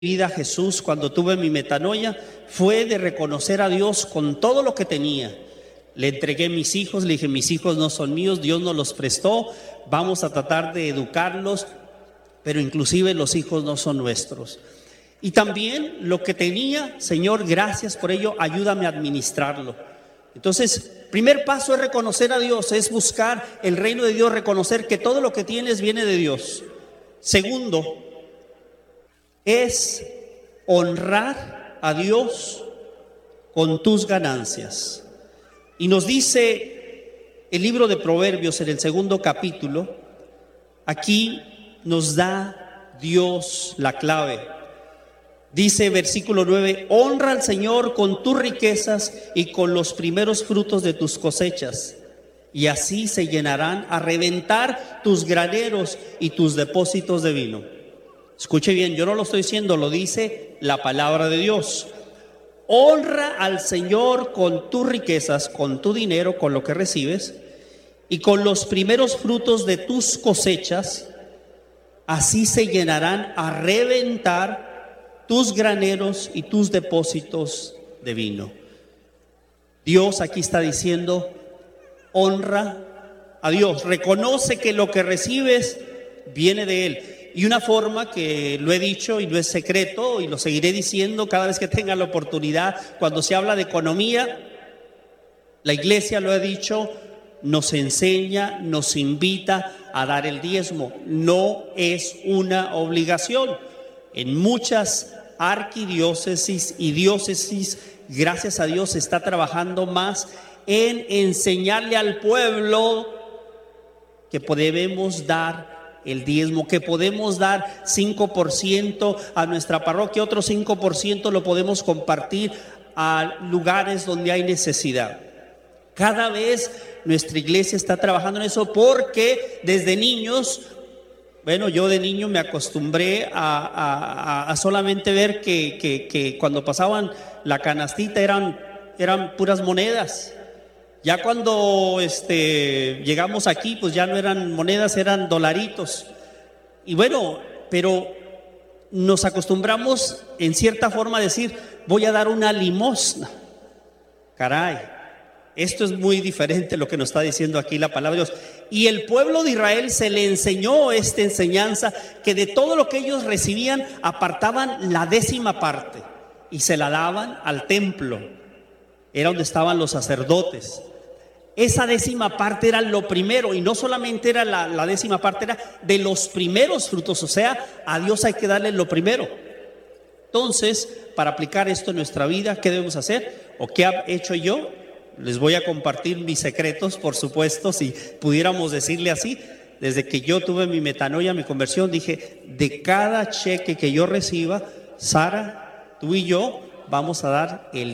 vida, Jesús, cuando tuve mi metanoia, fue de reconocer a Dios con todo lo que tenía. Le entregué mis hijos, le dije: mis hijos no son míos, Dios nos los prestó, vamos a tratar de educarlos, pero inclusive los hijos no son nuestros. Y también lo que tenía, Señor, gracias por ello, ayúdame a administrarlo. Entonces, primer paso es reconocer a Dios, es buscar el reino de Dios, reconocer que todo lo que tienes viene de Dios. Segundo, es honrar a Dios con tus ganancias. Y nos dice el libro de Proverbios en el 2º capítulo, aquí nos da Dios la clave. Dice versículo 9: honra al Señor con tus riquezas y con los primeros frutos de tus cosechas, y así se llenarán a reventar tus graneros y tus depósitos de vino. Escuche bien, yo no lo estoy diciendo, lo dice la palabra de Dios. Honra al Señor con tus riquezas, con tu dinero, con lo que recibes, y con los primeros frutos de tus cosechas, así se llenarán a reventar tus graneros y tus depósitos de vino. Dios aquí está diciendo: honra a Dios, reconoce que lo que recibes viene de Él. Y una forma que lo he dicho y no es secreto, y lo seguiré diciendo cada vez que tenga la oportunidad, cuando se habla de economía, la iglesia, lo ha dicho, nos enseña, nos invita a dar el diezmo. No es una obligación. En muchas arquidiócesis y diócesis, gracias a Dios, se está trabajando más en enseñarle al pueblo que debemos dar el diezmo, que podemos dar 5% a nuestra parroquia, otro 5% lo podemos compartir a lugares donde hay necesidad. Cada vez nuestra iglesia está trabajando en eso, porque desde niños, bueno, yo de niño me acostumbré a solamente ver que cuando pasaban la canastita eran puras monedas. Ya cuando llegamos aquí, pues ya no eran monedas, eran dolaritos. Y bueno, pero nos acostumbramos en cierta forma a decir: voy a dar una limosna. Caray, esto es muy diferente lo que nos está diciendo aquí la palabra de Dios. Y el pueblo de Israel se le enseñó esta enseñanza, que de todo lo que ellos recibían apartaban la 10ª parte y se la daban al templo. Era donde estaban los sacerdotes. Esa 10ª parte era lo primero, y no solamente era la 10ª parte, era de los primeros frutos. O sea, a Dios hay que darle lo primero. Entonces, para aplicar esto en nuestra vida, ¿qué debemos hacer? ¿O qué he hecho yo? Les voy a compartir mis secretos, por supuesto, si pudiéramos decirle así. Desde que yo tuve mi metanoia, mi conversión, dije: de cada cheque que yo reciba, Sara, tú y yo vamos a dar el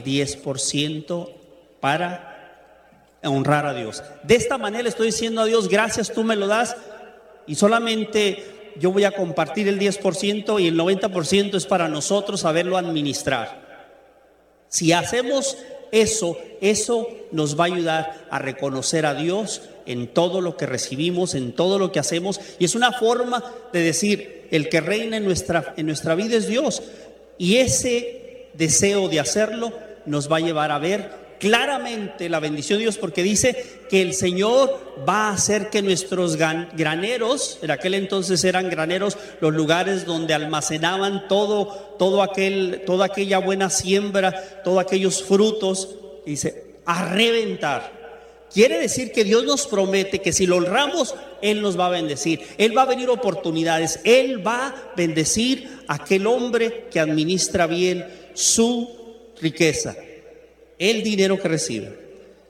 10% para honrar a Dios. De esta manera le estoy diciendo a Dios: gracias, tú me lo das, y solamente yo voy a compartir el 10%, y el 90% es para nosotros saberlo administrar. Si hacemos eso nos va a ayudar a reconocer a Dios en todo lo que recibimos, en todo lo que hacemos, y es una forma de decir: el que reina en nuestra vida es Dios. Y ese deseo de hacerlo nos va a llevar a ver claramente la bendición de Dios, porque dice que el Señor va a hacer que nuestros graneros, en aquel entonces eran graneros los lugares donde almacenaban toda aquella buena siembra, todos aquellos frutos, dice, a reventar. Quiere decir que Dios nos promete que si lo honramos, Él nos va a bendecir. Él va a venir oportunidades. Él va a bendecir a aquel hombre que administra bien su riqueza, el dinero que recibe.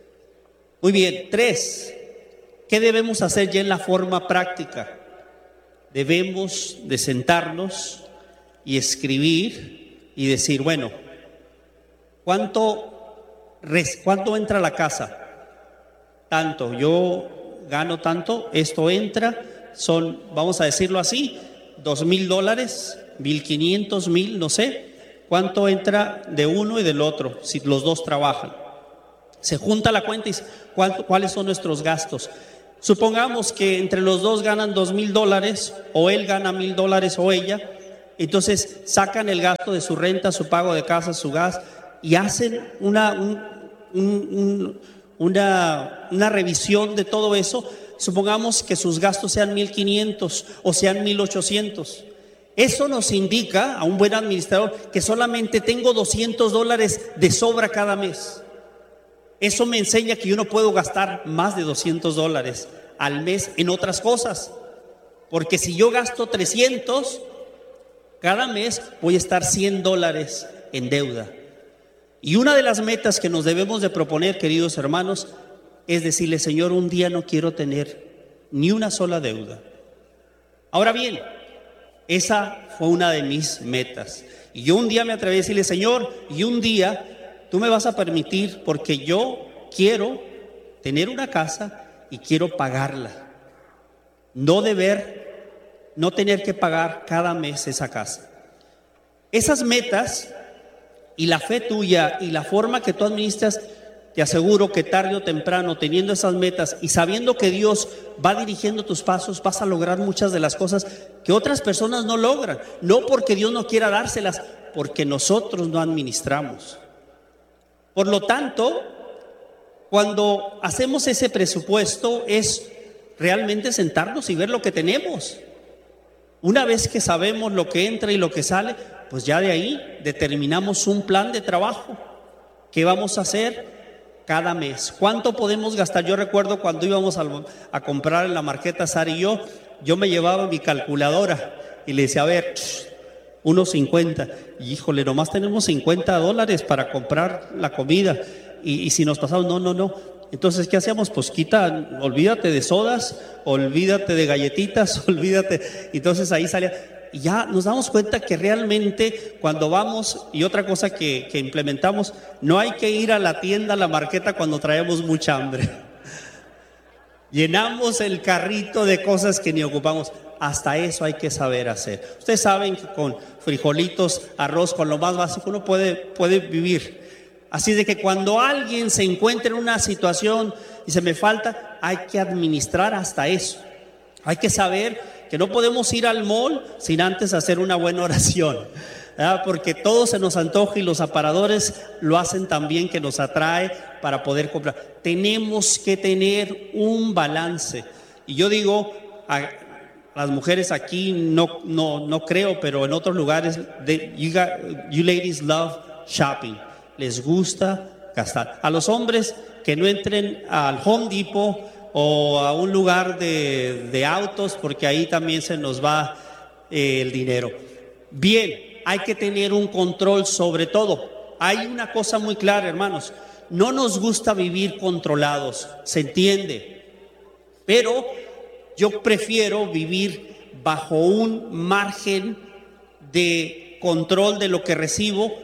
Muy bien. 3, ¿qué debemos hacer ya en la forma práctica? Debemos de sentarnos y escribir y decir: bueno, ¿cuánto entra a la casa? Tanto, yo gano tanto, esto entra, son, vamos a decirlo así, $2,000, $1,500, $1,000, no sé. ¿Cuánto entra de uno y del otro si los dos trabajan? Se junta la cuenta y dice: ¿cuáles son nuestros gastos? Supongamos que entre los dos ganan $2,000, o él gana $1,000 o ella. Entonces sacan el gasto de su renta, su pago de casa, su gas, y hacen una revisión de todo eso. Supongamos que sus gastos sean 1,500 o sean 1,800. Eso nos indica a un buen administrador que solamente tengo $200 de sobra cada mes. Eso me enseña que yo no puedo gastar más de $200 al mes en otras cosas, porque si yo gasto 300 cada mes, voy a estar $100 en deuda. Y una de las metas que nos debemos de proponer, queridos hermanos, es decirle: Señor, un día no quiero tener ni una sola deuda. Ahora bien, esa fue una de mis metas. Y yo un día me atreví a decirle: Señor, y un día tú me vas a permitir, porque yo quiero tener una casa y quiero pagarla. No tener que pagar cada mes esa casa. Esas metas y la fe tuya y la forma que tú administras, te aseguro que tarde o temprano, teniendo esas metas y sabiendo que Dios va dirigiendo tus pasos, vas a lograr muchas de las cosas que otras personas no logran. No porque Dios no quiera dárselas, porque nosotros no administramos. Por lo tanto, cuando hacemos ese presupuesto, es realmente sentarnos y ver lo que tenemos. Una vez que sabemos lo que entra y lo que sale, pues ya de ahí determinamos un plan de trabajo. ¿Qué vamos a hacer cada mes? ¿Cuánto podemos gastar? Yo recuerdo cuando íbamos a comprar en la marqueta, Sara y yo me llevaba mi calculadora y le decía: a ver, unos 50. Y híjole, nomás tenemos $50 para comprar la comida. Y si nos pasamos, no. Entonces, ¿qué hacíamos? Pues olvídate de sodas, olvídate de galletitas, olvídate. Entonces ahí salía. Y ya nos damos cuenta que realmente cuando vamos, y otra cosa que implementamos, no hay que ir a la tienda, a la marqueta cuando traemos mucha hambre. Llenamos el carrito de cosas que ni ocupamos. Hasta eso hay que saber hacer. Ustedes saben que con frijolitos, arroz, con lo más básico uno puede vivir. Así de que cuando alguien se encuentra en una situación y se me falta, hay que administrar hasta eso. Hay que saber que no podemos ir al mall sin antes hacer una buena oración, ¿verdad? Porque todo se nos antoja y los aparadores lo hacen también, que nos atrae para poder comprar. Tenemos que tener un balance. Y yo digo a las mujeres aquí, no creo, pero en otros lugares, you ladies love shopping. Les gusta gastar. A los hombres, que no entren al Home Depot o a un lugar de autos, porque ahí también se nos va el dinero. Bien, hay que tener un control sobre todo. Hay una cosa muy clara, hermanos: no nos gusta vivir controlados, se entiende, pero yo prefiero vivir bajo un margen de control de lo que recibo,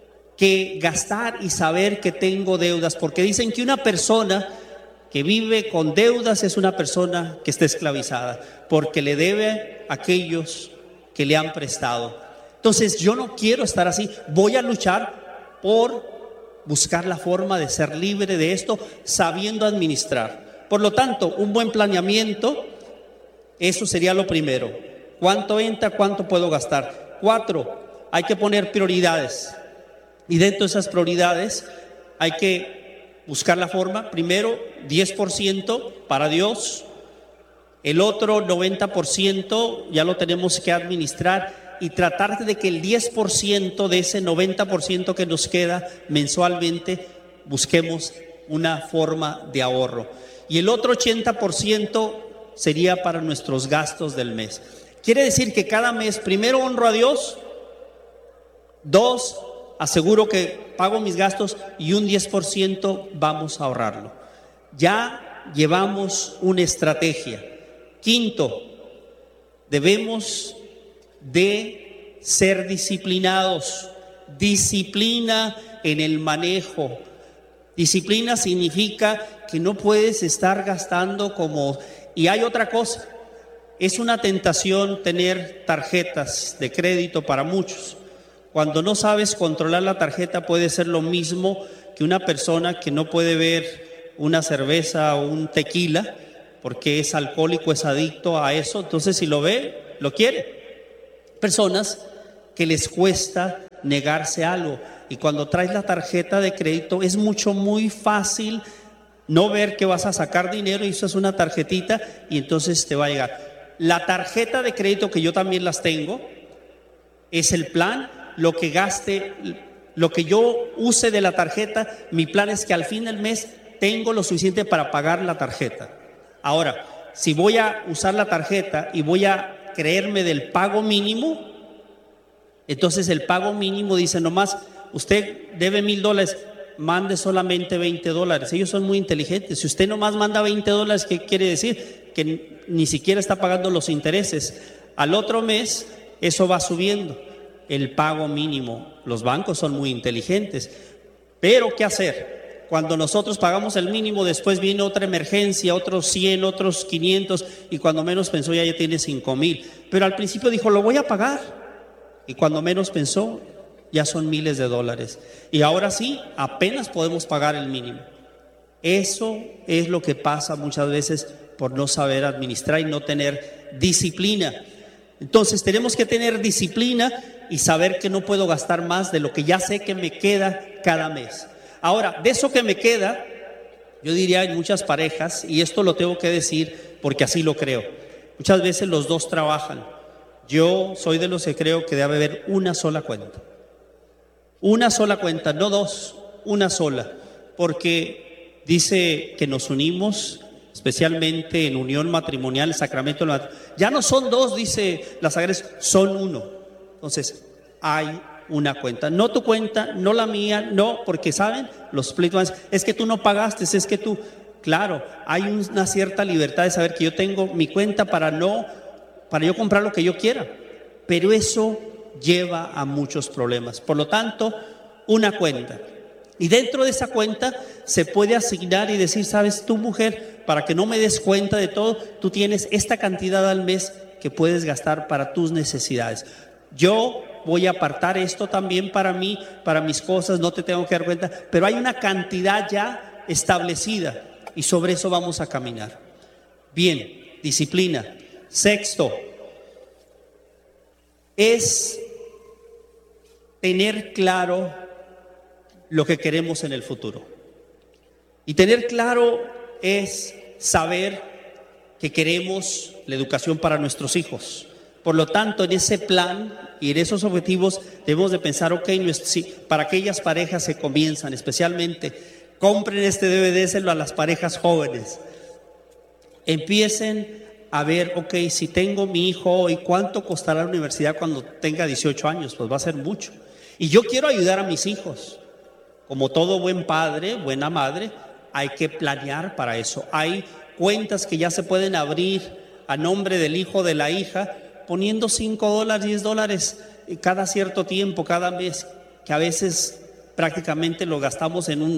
que gastar y saber que tengo deudas, porque dicen que una persona que vive con deudas es una persona que está esclavizada, porque le debe a aquellos que le han prestado. Entonces yo no quiero estar así. Voy a luchar por buscar la forma de ser libre de esto, sabiendo administrar. Por lo tanto, un buen planeamiento, eso sería lo primero. ¿Cuánto entra? ¿Cuánto puedo gastar? 4, hay que poner prioridades. Y dentro de esas prioridades hay que buscar la forma. Primero, 10% para Dios. El otro 90% ya lo tenemos que administrar y tratar de que el 10% de ese 90% que nos queda mensualmente busquemos una forma de ahorro. Y el otro 80% sería para nuestros gastos del mes. Quiere decir que cada mes, primero honro a Dios, 2, aseguro que pago mis gastos, y un 10% vamos a ahorrarlo. Ya llevamos una estrategia. 5, debemos de ser disciplinados. Disciplina en el manejo. Disciplina significa que no puedes estar gastando como... Y hay otra cosa, es una tentación tener tarjetas de crédito para muchos. Cuando no sabes controlar la tarjeta, puede ser lo mismo que una persona que no puede ver una cerveza o un tequila porque es alcohólico, es adicto a eso. Entonces, si lo ve, lo quiere. Personas que les cuesta negarse algo. Y cuando traes la tarjeta de crédito es muy fácil no ver que vas a sacar dinero y eso es una tarjetita y entonces te va a llegar. La tarjeta de crédito, que yo también las tengo, es el plan, lo que gaste, lo que yo use de la tarjeta, mi plan es que al fin del mes tengo lo suficiente para pagar la tarjeta. Ahora, si voy a usar la tarjeta y voy a creerme del pago mínimo, entonces el pago mínimo dice nomás, usted debe $1,000, mande solamente $20. Ellos son muy inteligentes. Si usted nomás manda $20, ¿qué quiere decir? Que ni siquiera está pagando los intereses. Al otro mes, eso va subiendo. El pago mínimo. Los bancos son muy inteligentes. Pero, ¿qué hacer? Cuando nosotros pagamos el mínimo, después viene otra emergencia, otros 100, otros 500, y cuando menos pensó ya tiene 5,000. Pero al principio dijo, lo voy a pagar. Y cuando menos pensó, ya son miles de dólares. Y ahora sí, apenas podemos pagar el mínimo. Eso es lo que pasa muchas veces por no saber administrar y no tener disciplina. Entonces tenemos que tener disciplina y saber que no puedo gastar más de lo que ya sé que me queda cada mes. Ahora, de eso que me queda, yo diría en muchas parejas, y esto lo tengo que decir porque así lo creo, muchas veces los dos trabajan. Yo soy de los que creo que debe haber una sola cuenta. Una sola cuenta, no dos, una sola. Porque dice que nos unimos, especialmente en unión matrimonial, sacramento. Ya no son dos, dice la Sagrada, son uno. Entonces, hay una cuenta. No tu cuenta, no la mía, no, porque saben, los pleitos, es que tú no pagaste, es que tú. Claro, hay una cierta libertad de saber que yo tengo mi cuenta para yo comprar lo que yo quiera. Pero eso lleva a muchos problemas. Por lo tanto, una cuenta. Y dentro de esa cuenta se puede asignar y decir, sabes, tú mujer, para que no me des cuenta de todo, tú tienes esta cantidad al mes que puedes gastar para tus necesidades. Yo voy a apartar esto también para mí, para mis cosas, no te tengo que dar cuenta, pero hay una cantidad ya establecida y sobre eso vamos a caminar. Bien, disciplina. Sexto, es tener claro lo que queremos en el futuro. Y tener claro es saber que queremos la educación para nuestros hijos. Por lo tanto, en ese plan y en esos objetivos debemos de pensar, para aquellas parejas que comienzan, especialmente, compren este DVD, déselo a las parejas jóvenes. Empiecen a ver, si tengo mi hijo hoy, ¿cuánto costará la universidad cuando tenga 18 años? Pues va a ser mucho. Y yo quiero ayudar a mis hijos. Como todo buen padre, buena madre, hay que planear para eso. Hay cuentas que ya se pueden abrir a nombre del hijo o de la hija, poniendo $5, $10 cada cierto tiempo, cada mes, que a veces prácticamente lo gastamos en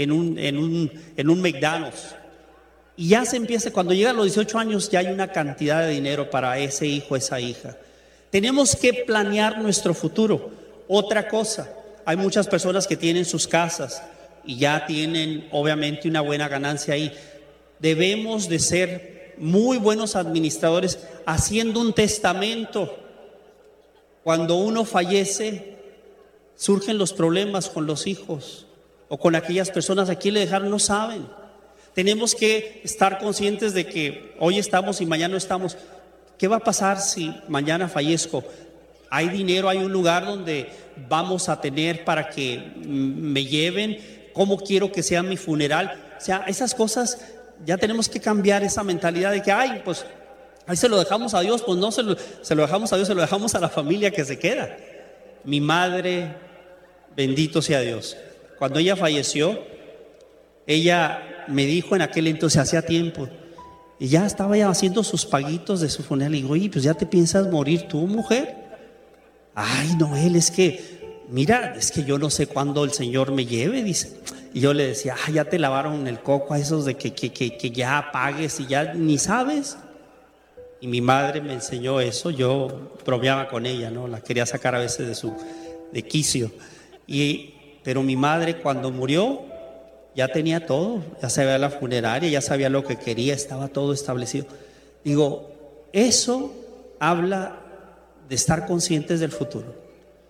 un McDonald's. Y ya se empieza, cuando llegan los 18 años, ya hay una cantidad de dinero para ese hijo, esa hija. Tenemos que planear nuestro futuro. Otra cosa, hay muchas personas que tienen sus casas y ya tienen obviamente una buena ganancia ahí. Debemos de ser muy buenos administradores haciendo un testamento. Cuando uno fallece, surgen los problemas con los hijos o con aquellas personas a quien le dejaron, no saben. Tenemos que estar conscientes de que hoy estamos y mañana no estamos. ¿Qué va a pasar si mañana fallezco? Hay dinero, hay un lugar donde vamos a tener para que me lleven. ¿Cómo quiero que sea mi funeral? O sea, esas cosas ya tenemos que cambiar esa mentalidad de que, pues ahí se lo dejamos a Dios. Pues no se lo dejamos a Dios, se lo dejamos a la familia que se queda. Mi madre, bendito sea Dios, cuando ella falleció, ella me dijo en aquel entonces, hacía tiempo, y ya estaba ya haciendo sus paguitos de su funeral. Y digo, oye, pues ya te piensas morir tú, mujer. Ay, Noel, es que, mira, es que yo no sé cuándo el Señor me lleve, dice. Y yo le decía, ya te lavaron el coco a esos de que ya pagues y ya ni sabes. Y mi madre me enseñó eso, yo bromeaba con ella, ¿no? La quería sacar a veces de quicio. Pero mi madre cuando murió, ya tenía todo, ya sabía la funeraria, ya sabía lo que quería, estaba todo establecido. Digo, eso habla de estar conscientes del futuro.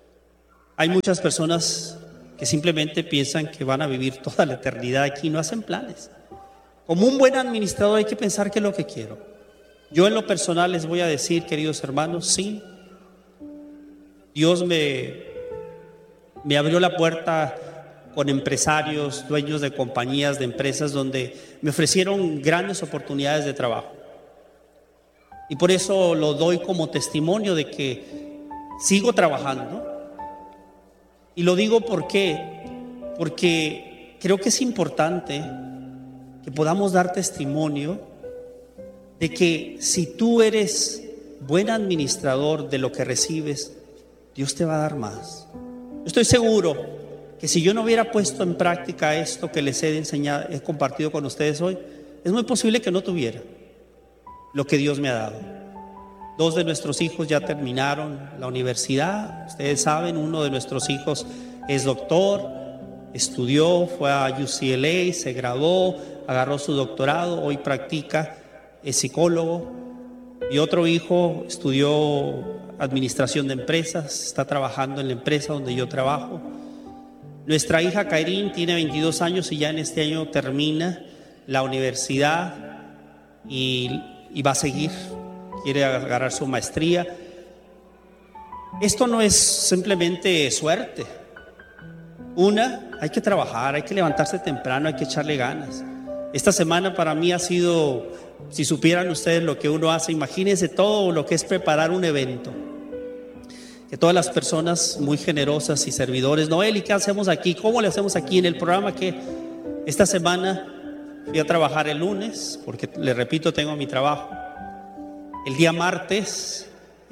Hay muchas personas que simplemente piensan que van a vivir toda la eternidad aquí y no hacen planes. Como un buen administrador hay que pensar qué es lo que quiero. Yo en lo personal les voy a decir, queridos hermanos, sí, Dios me abrió la puerta con empresarios, dueños de compañías, de empresas, donde me ofrecieron grandes oportunidades de trabajo. Y por eso lo doy como testimonio de que sigo trabajando. Y lo digo porque creo que es importante que podamos dar testimonio de que si tú eres buen administrador de lo que recibes, Dios te va a dar más. Yo estoy seguro que si yo no hubiera puesto en práctica esto que les he enseñado, he compartido con ustedes hoy, es muy posible que no tuviera lo que Dios me ha dado. 2 de nuestros hijos ya terminaron la universidad. Ustedes saben, uno de nuestros hijos es doctor, estudió, fue a UCLA, se graduó, agarró su doctorado, hoy practica, es psicólogo. Y otro hijo estudió administración de empresas, está trabajando en la empresa donde yo trabajo. Nuestra hija Kairin tiene 22 años y ya en este año termina la universidad y va a seguir, quiere agarrar su maestría. Esto no es simplemente suerte. Hay que trabajar, hay que levantarse temprano, hay que echarle ganas. Esta semana para mí ha sido, si supieran ustedes lo que uno hace, imagínense todo lo que es preparar un evento. Que todas las personas muy generosas y servidores, Noel, ¿y qué hacemos aquí? ¿Cómo le hacemos aquí en el programa? Que esta semana fui a trabajar el lunes, porque les repito, tengo mi trabajo. El día martes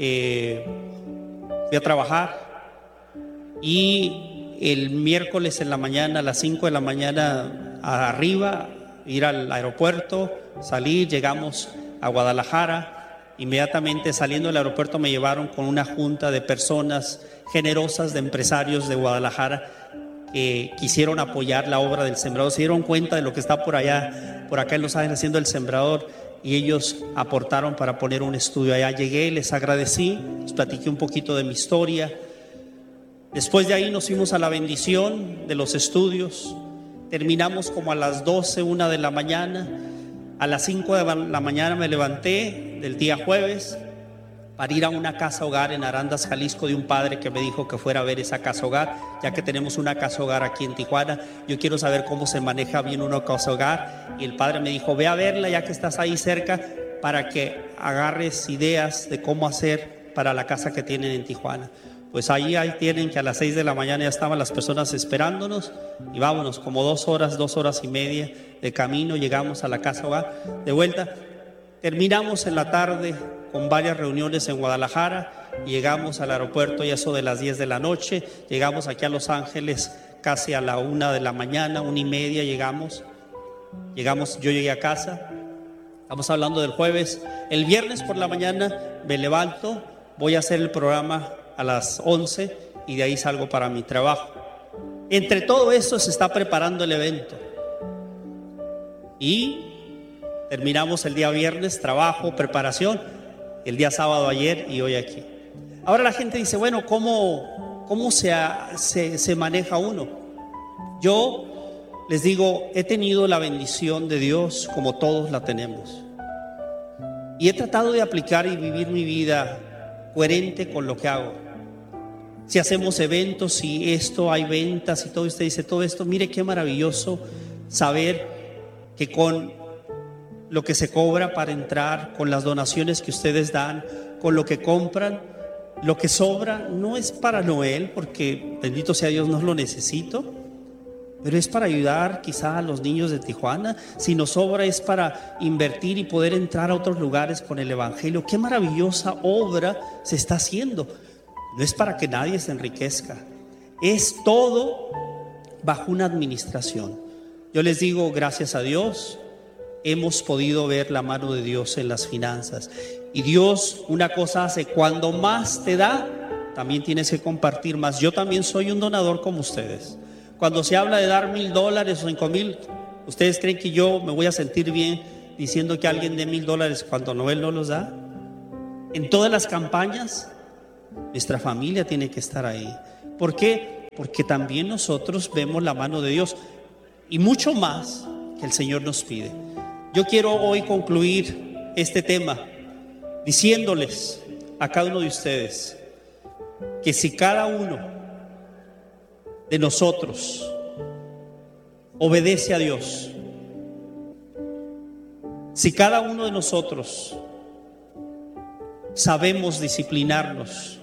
fui a trabajar y el miércoles en la mañana, a las 5 de la mañana arriba, ir al aeropuerto, salir, llegamos a Guadalajara. Inmediatamente saliendo del aeropuerto me llevaron con una junta de personas generosas, de empresarios de Guadalajara que quisieron apoyar la obra del Sembrador. Se dieron cuenta de lo que está por acá en Los Ángeles haciendo el Sembrador, y ellos aportaron para poner un estudio allá. Llegué, les agradecí, les platiqué un poquito de mi historia. Después de ahí nos fuimos a la bendición de los estudios. Terminamos como a las 12, 1 de la mañana. A las 5 de la mañana me levanté del día jueves para ir a una casa hogar en Arandas, Jalisco, de un padre que me dijo que fuera a ver esa casa hogar, ya que tenemos una casa hogar aquí en Tijuana. Yo quiero saber cómo se maneja bien una casa hogar, y el padre me dijo: ve a verla ya que estás ahí cerca, para que agarres ideas de cómo hacer para la casa que tienen en Tijuana. Pues ahí tienen que a las 6 de la mañana ya estaban las personas esperándonos, y vámonos, como 2 horas y media de camino, llegamos a la casa hogar. De vuelta, terminamos en la tarde con varias reuniones en Guadalajara, y llegamos al aeropuerto y eso de las 10 de la noche, llegamos aquí a Los Ángeles casi a la 1 de la mañana, 1:30 llegamos, yo llegué a casa. Estamos hablando del jueves. El viernes por la mañana me levanto, voy a hacer el programa a las 11 y de ahí salgo para mi trabajo. Entre todo esto se está preparando el evento y terminamos el día viernes, trabajo, preparación, el día sábado ayer y hoy aquí. Ahora la gente dice, bueno, ¿cómo se maneja uno? Yo les digo, he tenido la bendición de Dios como todos la tenemos, y he tratado de aplicar y vivir mi vida coherente con lo que hago. Si hacemos eventos, si hay ventas y todo, usted dice todo esto, mire qué maravilloso saber que con lo que se cobra para entrar, con las donaciones que ustedes dan, con lo que compran, lo que sobra no es para Noel, porque bendito sea Dios, no lo necesito, pero es para ayudar quizá a los niños de Tijuana. Si nos sobra es para invertir y poder entrar a otros lugares con el evangelio. Qué maravillosa obra se está haciendo. No es para que nadie se enriquezca, es todo bajo una administración. Yo les digo, gracias a Dios hemos podido ver la mano de Dios en las finanzas. Y Dios una cosa hace: cuando más te da, también tienes que compartir más. Yo también soy un donador como ustedes. Cuando se habla de dar $1,000 o 5,000, ¿ustedes creen que yo me voy a sentir bien diciendo que alguien dé $1,000 cuando Noel no los da? En todas las campañas nuestra familia tiene que estar ahí. ¿Por qué? Porque también nosotros vemos la mano de Dios y mucho más que el Señor nos pide. Yo quiero hoy concluir este tema diciéndoles a cada uno de ustedes que si cada uno de nosotros obedece a Dios, si cada uno de nosotros sabemos disciplinarnos,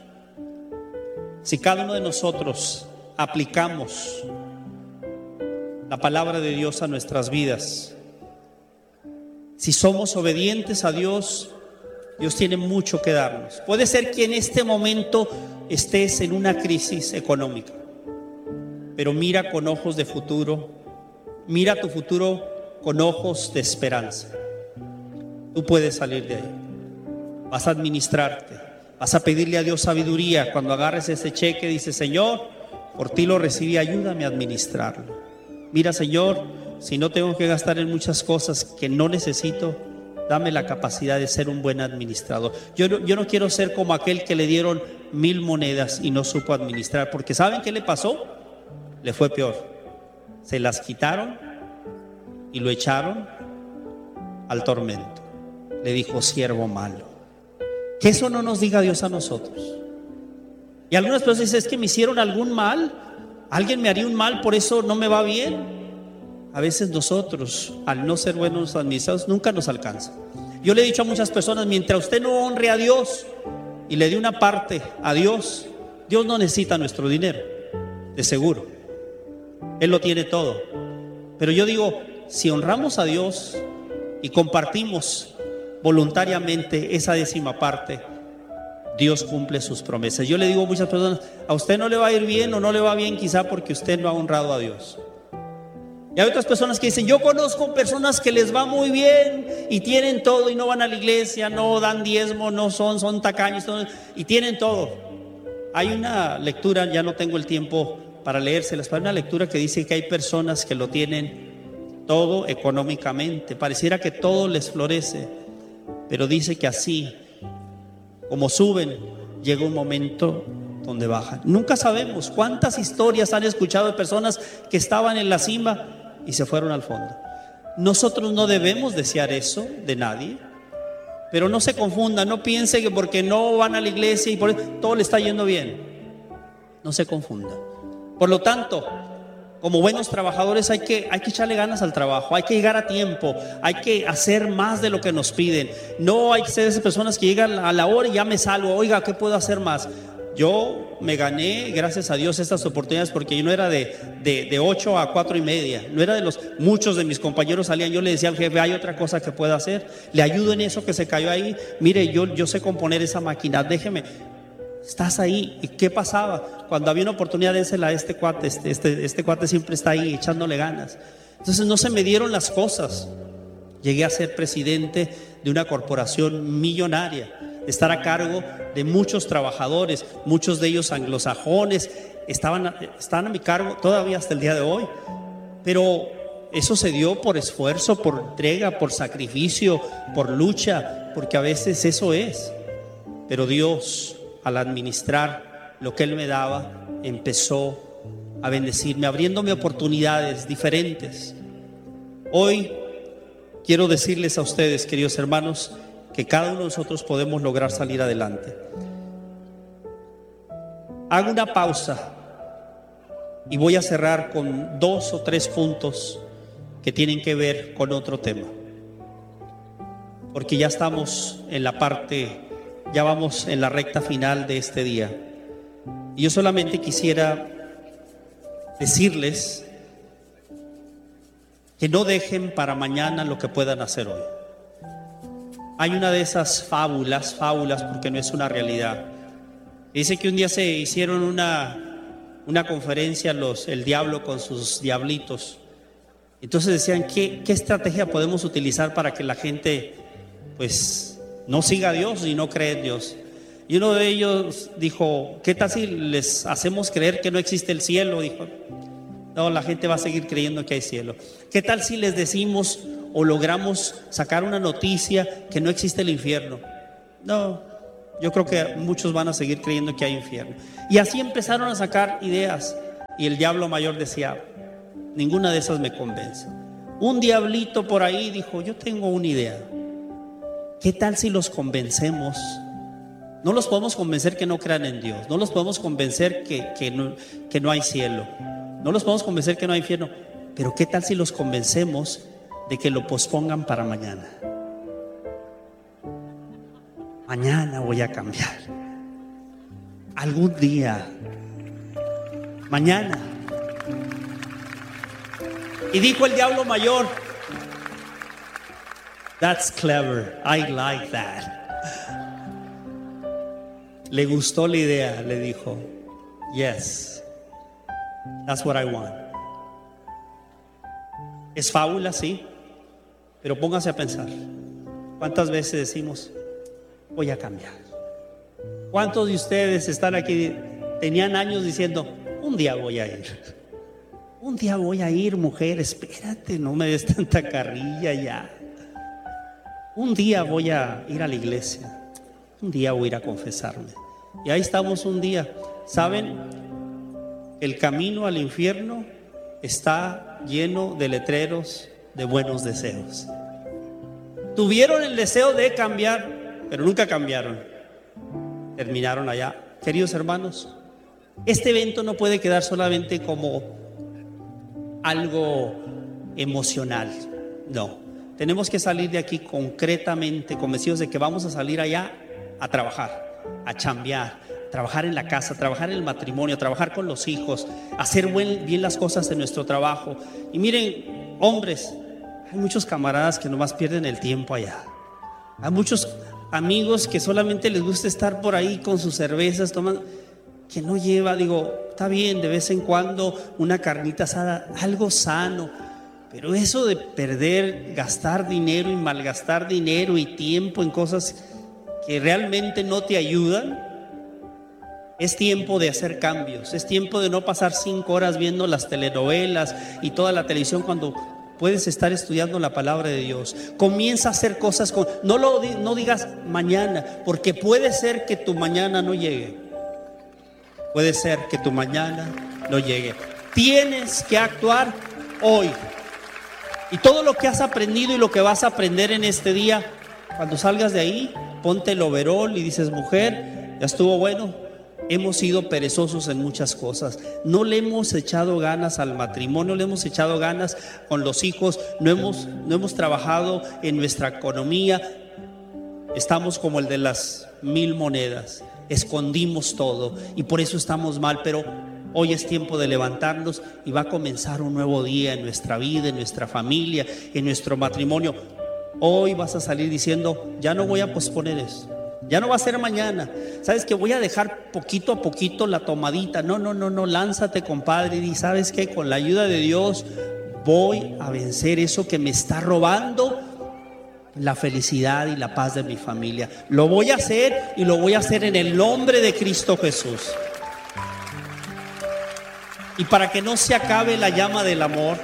si cada uno de nosotros aplicamos la palabra de Dios a nuestras vidas, si somos obedientes a Dios, Dios tiene mucho que darnos. Puede ser que en este momento estés en una crisis económica, pero mira con ojos de futuro, mira tu futuro con ojos de esperanza. Tú puedes salir de ahí. Vas a administrarte, vas a pedirle a Dios sabiduría. Cuando agarres ese cheque, dice: Señor, por ti lo recibí, ayúdame a administrarlo. Mira, Señor, si no tengo que gastar en muchas cosas que no necesito, dame la capacidad de ser un buen administrador. Yo no quiero ser como aquel que le dieron 1000 monedas y no supo administrar, porque ¿saben qué le pasó? Le fue peor. Se las quitaron y lo echaron al tormento. Le dijo: siervo malo. Que eso no nos diga Dios a nosotros. Y algunas personas dicen: es que me hicieron algún mal, alguien me haría un mal, por eso no me va bien. A veces nosotros, al no ser buenos administradores, nunca nos alcanza. Yo le he dicho a muchas personas: mientras usted no honre a Dios y le dé una parte a Dios, Dios no necesita nuestro dinero, de seguro. Él lo tiene todo. Pero yo digo, si honramos a Dios y compartimos voluntariamente esa 10ª parte, Dios cumple sus promesas. Yo le digo a muchas personas: a usted no le va a ir bien, o no le va bien quizá porque usted no ha honrado a Dios. Y hay otras personas que dicen: yo conozco personas que les va muy bien y tienen todo y no van a la iglesia, no dan diezmo, no son tacaños, y tienen todo. Hay una lectura, ya no tengo el tiempo para leérselas, pero hay una lectura que dice que hay personas que lo tienen todo económicamente, pareciera que todo les florece, pero dice que así como suben, llega un momento donde bajan. Nunca sabemos cuántas historias han escuchado de personas que estaban en la cima y se fueron al fondo. Nosotros no debemos desear eso de nadie, pero no se confundan, no piensen que porque no van a la iglesia y por eso todo le está yendo bien. No se confunda. Por lo tanto, como buenos trabajadores hay que echarle ganas al trabajo, hay que llegar a tiempo, hay que hacer más de lo que nos piden. No hay que ser esas personas que llegan a la hora y ya me salgo. Oiga, ¿qué puedo hacer más? Yo me gané, gracias a Dios, estas oportunidades porque yo no era de 8 a 4:30. No era de los muchos de mis compañeros salían. Yo le decía al jefe: hay otra cosa que pueda hacer, le ayudo en eso que se cayó ahí. Mire, yo sé componer esa máquina, déjeme. Estás ahí. ¿Y qué pasaba? Cuando había una oportunidad, dénsela a este cuate. Este cuate siempre está ahí echándole ganas. Entonces no se me dieron las cosas. Llegué a ser presidente de una corporación millonaria, estar a cargo de muchos trabajadores, muchos de ellos anglosajones, están a mi cargo todavía hasta el día de hoy. Pero eso se dio por esfuerzo, por entrega, por sacrificio, por lucha, porque a veces eso es. Pero Dios, al administrar lo que Él me daba, empezó a bendecirme, abriéndome oportunidades diferentes. Hoy quiero decirles a ustedes, queridos hermanos, que cada uno de nosotros podemos lograr salir adelante. Hago una pausa y voy a cerrar con 2 o 3 puntos que tienen que ver con otro tema, porque ya estamos en la parte, ya vamos en la recta final de este día. Y yo solamente quisiera decirles que no dejen para mañana lo que puedan hacer hoy. Hay una de esas fábulas porque no es una realidad. Dice que un día se hicieron una conferencia el diablo con sus diablitos. Entonces decían: ¿qué estrategia podemos utilizar para que la gente pues no siga a Dios y no cree en Dios? Y uno de ellos dijo: ¿qué tal si les hacemos creer que no existe el cielo? Dijo: no, la gente va a seguir creyendo que hay cielo. ¿Qué tal si les decimos o logramos sacar una noticia que no existe el infierno? No, Yo creo que muchos van a seguir creyendo que hay infierno. Y así empezaron a sacar ideas. Y el diablo mayor decía: ninguna de esas me convence. Un diablito por ahí dijo: yo tengo una idea. ¿Qué tal si los convencemos? No los podemos convencer que no crean en Dios. No los podemos convencer que no hay cielo. No los podemos convencer que no hay infierno. Pero ¿qué tal si los convencemos de que lo pospongan para mañana? Mañana voy a cambiar. Algún día. Mañana. Y dijo el diablo mayor: that's clever, I like that. Le gustó la idea, le dijo: yes, that's what I want. Es fábula, sí, pero póngase a pensar. ¿Cuántas veces decimos: voy a cambiar? ¿Cuántos de ustedes están aquí, tenían años diciendo: un día voy a ir? Un día voy a ir, mujer, espérate, no me des tanta carrilla ya. Un día voy a ir a la iglesia. Un día voy a ir a confesarme. Y ahí estamos un día. ¿Saben? El camino al infierno está lleno de letreros de buenos deseos. Tuvieron el deseo de cambiar, pero nunca cambiaron. Terminaron allá. Queridos hermanos, este evento no puede quedar solamente como algo emocional. No, tenemos que salir de aquí concretamente convencidos de que vamos a salir allá a trabajar, a chambear, trabajar en la casa, trabajar en el matrimonio, trabajar con los hijos, hacer bien las cosas en nuestro trabajo. Y miren, hombres, hay muchos camaradas que nomás pierden el tiempo allá. Hay muchos amigos que solamente les gusta estar por ahí con sus cervezas, tomando, que no lleva, digo, está bien de vez en cuando una carnita asada, algo sano, pero eso de perder, gastar dinero y malgastar dinero y tiempo en cosas que realmente no te ayudan. Es tiempo de hacer cambios. Es tiempo de no pasar 5 horas viendo las telenovelas y toda la televisión cuando puedes estar estudiando la palabra de Dios. Comienza a hacer cosas no digas mañana, porque puede ser que tu mañana no llegue. Puede ser que tu mañana no llegue. Tienes que actuar hoy. Y todo lo que has aprendido y lo que vas a aprender en este día, cuando salgas de ahí, ponte el overol y dices: mujer, ya estuvo bueno. Hemos sido perezosos en muchas cosas. No le hemos echado ganas al matrimonio, no le hemos echado ganas con los hijos, no hemos trabajado en nuestra economía. Estamos como el de las 1000 monedas. Escondimos todo y por eso estamos mal, pero hoy es tiempo de levantarnos y va a comenzar un nuevo día en nuestra vida, en nuestra familia, en nuestro matrimonio. Hoy vas a salir diciendo: ya no voy a posponer eso, ya no va a ser mañana. ¿Sabes que voy a dejar poquito a poquito la tomadita? No, lánzate, compadre, y ¿sabes qué? Con la ayuda de Dios voy a vencer eso que me está robando la felicidad y la paz de mi familia. Lo voy a hacer y lo voy a hacer en el nombre de Cristo Jesús. Y para que no se acabe la llama del amor,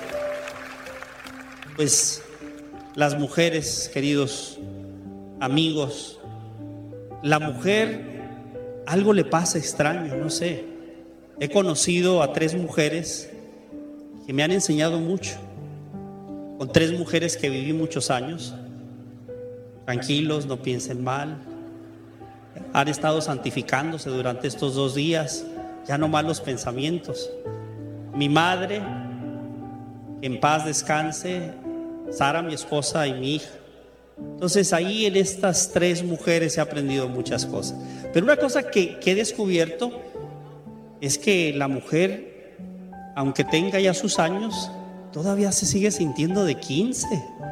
pues las mujeres, queridos amigos, la mujer, algo le pasa extraño, no sé. He conocido a 3 mujeres que me han enseñado mucho. Con 3 mujeres que viví muchos años. Tranquilos, no piensen mal. Han estado santificándose durante estos 2 días. Ya no malos pensamientos. Mi madre, que en paz descanse, Sara, mi esposa, y mi hija. Entonces ahí en estas 3 mujeres he aprendido muchas cosas. Pero una cosa que he descubierto es que la mujer, aunque tenga ya sus años, todavía se sigue sintiendo de 15.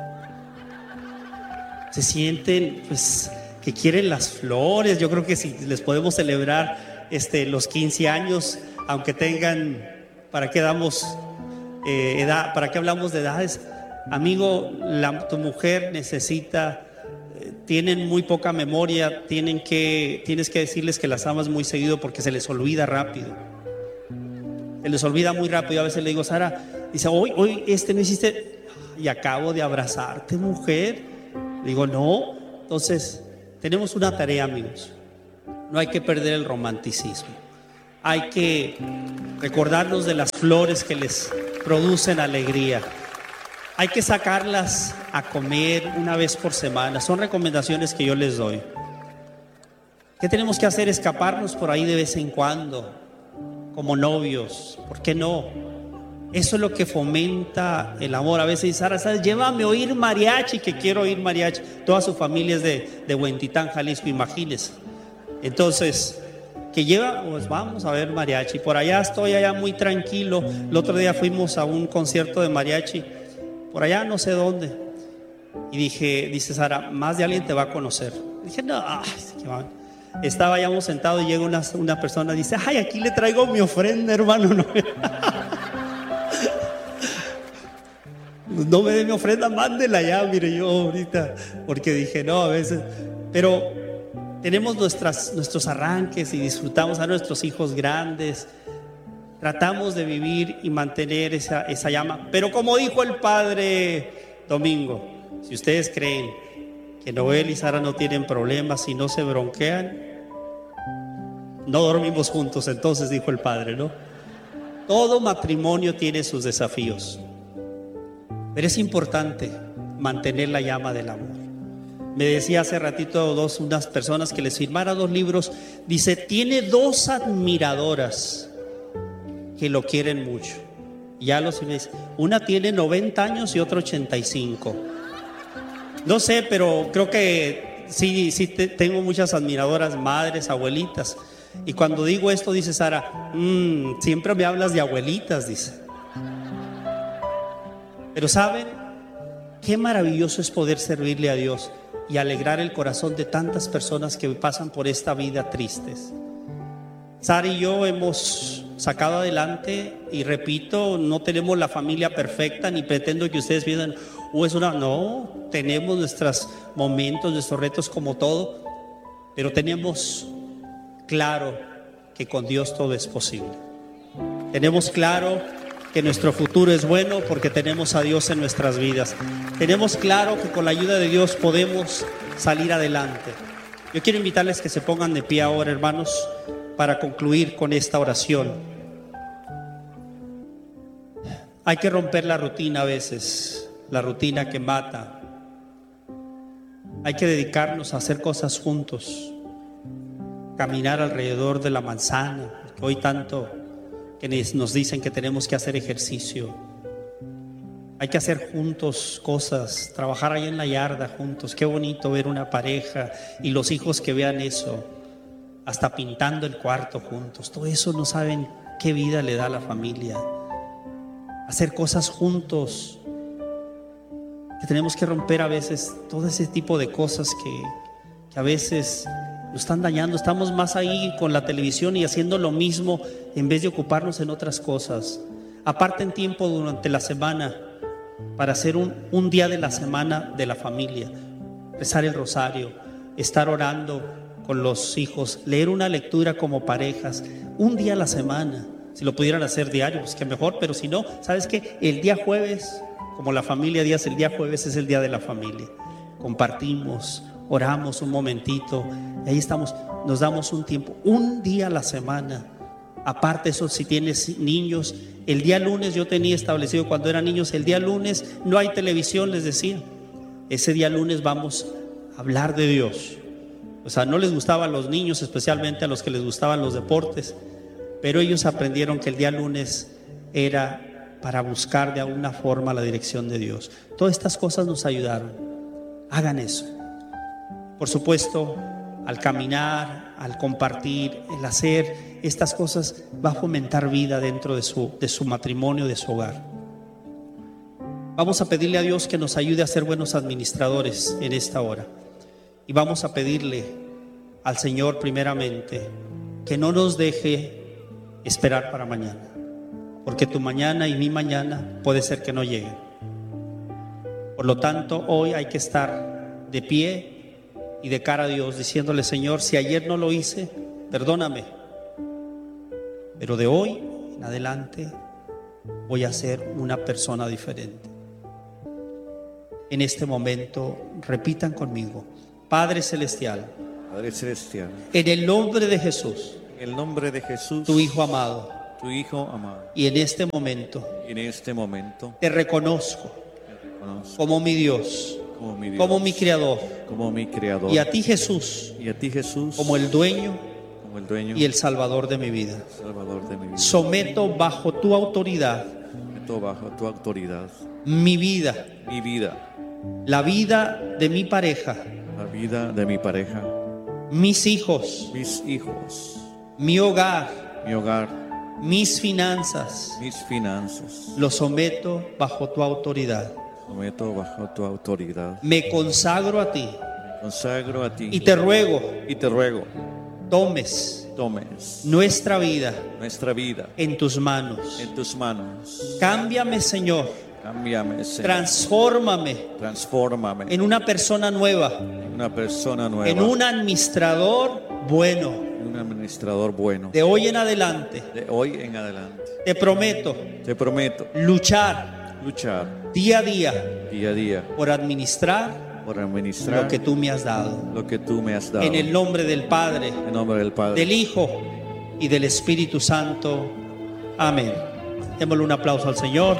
Se sienten pues que quieren las flores. Yo creo que si les podemos celebrar los 15 años, aunque tengan, ¿para qué damos edad? ¿Para qué hablamos de edades? Amigo, tu mujer necesita, tienen muy poca memoria, tienes que decirles que las amas muy seguido porque se les olvida rápido. Se les olvida muy rápido. A veces le digo: Sara, dice: hoy no hiciste, y acabo de abrazarte, mujer. Digo: no. Entonces tenemos una tarea, amigos. no hay que perder el romanticismo. Hay que recordarnos de las flores que les producen alegría. Hay que sacarlas a comer una vez por semana. Son recomendaciones que yo les doy. ¿Qué tenemos que hacer? Escaparnos por ahí de vez en cuando, como novios. ¿Por qué no? Eso es lo que fomenta el amor. A veces dice: Sara, ¿sabes? Llévame a oír mariachi, que quiero oír mariachi. Toda su familia es de Huentitán, Jalisco, imagínense. Entonces, que lleva, pues vamos a ver mariachi. Por allá estoy, allá muy tranquilo. El otro día fuimos a un concierto de mariachi, por allá no sé dónde. Y dice Sara, más de alguien te va a conocer. Dije, no, qué mal. Estaba ya sentado y llega una persona y dice: ay, aquí le traigo mi ofrenda, hermano. No me dé mi ofrenda, mándela ya, mire, yo ahorita. Porque dije, no, a veces. Pero tenemos nuestros arranques y disfrutamos a nuestros hijos grandes. Tratamos de vivir y mantener esa llama. Pero como dijo el padre Domingo, si ustedes creen que Noel y Sara no tienen problemas y no se bronquean, no dormimos juntos. Entonces dijo el padre, ¿no? Todo matrimonio tiene sus desafíos, pero es importante mantener la llama del amor. Me decía hace ratito unas personas que les firmara 2 libros. Dice, tiene 2 admiradoras que lo quieren mucho. Ya los dice, una tiene 90 años y otra 85. No sé, pero creo que sí tengo muchas admiradoras, madres, abuelitas. Y cuando digo esto, dice Sara, siempre me hablas de abuelitas, dice. Pero ¿saben qué maravilloso es poder servirle a Dios y alegrar el corazón de tantas personas que pasan por esta vida tristes? Sara y yo hemos sacado adelante, y repito, no tenemos la familia perfecta, ni pretendo que ustedes piensen, no, tenemos nuestros momentos, nuestros retos como todo, pero tenemos claro que con Dios todo es posible. Tenemos claro que nuestro futuro es bueno porque tenemos a Dios en nuestras vidas. Tenemos claro que con la ayuda de Dios podemos salir adelante. Yo quiero invitarles que se pongan de pie ahora, hermanos, para concluir con esta oración. Hay que romper la rutina a veces, la rutina que mata. Hay que dedicarnos a hacer cosas juntos, caminar alrededor de la manzana, porque hoy tanto que nos dicen que tenemos que hacer ejercicio. Hay que hacer juntos cosas, trabajar ahí en la yarda juntos. Qué bonito ver una pareja y los hijos que vean eso, hasta pintando el cuarto juntos. Todo eso no saben qué vida le da a la familia. Hacer cosas juntos, que tenemos que romper a veces todo ese tipo de cosas que a veces nos están dañando. Estamos más ahí con la televisión y haciendo lo mismo en vez de ocuparnos en otras cosas. Aparten tiempo durante la semana para hacer un día de la semana de la familia, rezar el rosario, estar orando con los hijos, leer una lectura como parejas, un día a la semana. Si lo pudieran hacer diario, pues que mejor, pero si no, ¿sabes qué? El día jueves, como la familia Díaz, el día jueves es el día de la familia. Compartimos, oramos un momentito, y ahí estamos, nos damos un tiempo, un día a la semana. Aparte eso, si tienes niños, el día lunes yo tenía establecido cuando eran niños, el día lunes no hay televisión, les decía. Ese día lunes vamos a hablar de Dios. O sea, no les gustaban los niños, especialmente a los que les gustaban los deportes, pero ellos aprendieron que el día lunes era para buscar de alguna forma la dirección de Dios. Todas estas cosas nos ayudaron. Hagan eso. Por supuesto, al caminar, al compartir, el hacer estas cosas va a fomentar vida dentro de su matrimonio, de su hogar. Vamos a pedirle a Dios que nos ayude a ser buenos administradores en esta hora. Y vamos a pedirle al Señor primeramente que no nos deje esperar para mañana, porque tu mañana y mi mañana puede ser que no lleguen. Por lo tanto, hoy hay que estar de pie y de cara a Dios, diciéndole: Señor, si ayer no lo hice, perdóname, pero de hoy en adelante voy a ser una persona diferente. En este momento repitan conmigo: Padre Celestial, Padre Celestial, en el nombre de Jesús, en el nombre de Jesús, tu Hijo amado, tu Hijo amado, y en este momento en este momento te reconozco te reconozco como mi Dios, como mi Dios, como mi Creador, como mi Creador, y a ti, Jesús, y a ti, Jesús, como el dueño como el dueño y el Salvador de mi vida. Salvador de mi vida. Someto bajo tu autoridad Meto bajo tu autoridad mi vida, mi vida, la vida de mi pareja, la vida de mi pareja, mis hijos, mis hijos, mi hogar, mi hogar, mis finanzas. mis finanzas. Lo someto bajo tu autoridad. Someto bajo tu autoridad. Me consagro a ti Consagro a ti y te ruego, y te ruego, tomes tomes nuestra vida nuestra vida en tus manos. en tus manos. Cámbiame, Señor. Cámbiame, Señor. Transfórmame Transfórmame en una persona nueva, en una persona nueva, en un administrador bueno. en un administrador bueno. De hoy en adelante, De hoy en adelante, te prometo te prometo luchar luchar día a día día a día por administrar por administrar lo que tú me has dado. lo que tú me has dado. En el nombre del Padre, En nombre del Padre, del Hijo y del Espíritu Santo. Amén. Démosle un aplauso al Señor.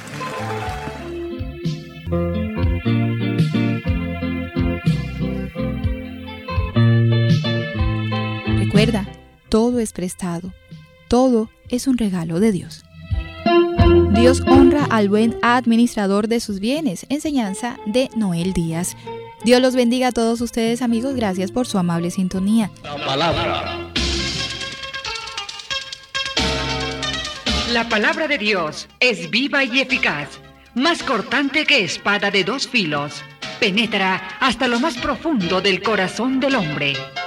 Recuerda, todo es prestado, todo es un regalo de Dios. Dios honra al buen administrador de sus bienes. Enseñanza de Noel Díaz. Dios los bendiga a todos ustedes, amigos. Gracias por su amable sintonía. La palabra de Dios es viva y eficaz, más cortante que espada de dos filos. Penetra hasta lo más profundo del corazón del hombre